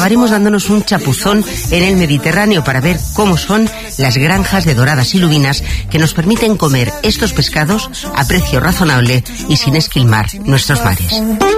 acabaremos dándonos un chapuzón en el Mediterráneo para ver cómo son las granjas de doradas y lubinas que nos permiten comer estos pescados a precio razonable y sin esquilmar nuestros mares.